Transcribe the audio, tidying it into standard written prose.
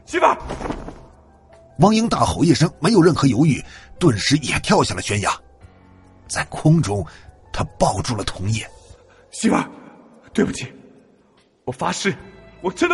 媳妇儿！ 王英大吼一声，没有任何犹豫，顿时也跳下了悬崖。在空中，他抱住了童叶。 媳妇儿，对不起，我发誓，我真的